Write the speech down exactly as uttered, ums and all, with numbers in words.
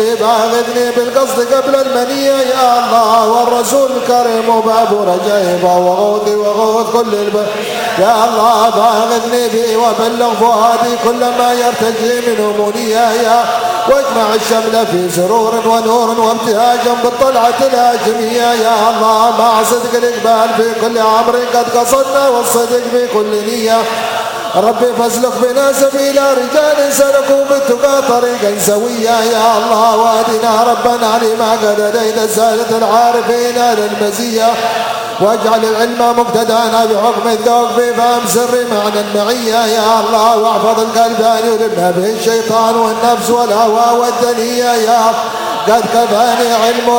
باغثني بالقصد قبل المنية يا الله، والرسول الكريم وباب رجائبه وغوثي وغوث كل البر يا الله. باغثني به وبلغ فؤادي كل ما يرتجي من أمنية يا، واجمع الشمل في سرور ونور وابتهاجا بالطلعة الهاشمية يا الله. مع صدق الإقبال في كل أمر قد قصدنا والصدق في كل نية. ربي فاسلك بنا سبيل رجال سلكوا بالتقى طريقا سويا يا الله. وادنا ربنا لما قد هديت سادة العارفين للمزية، واجعل العلم مقتدانا بحكم الذوق في فهم سر معنى المعية يا الله. واحفظ القلب ان يلم به الشيطان والنفس والهوى والدنية يا، قد كفاني علم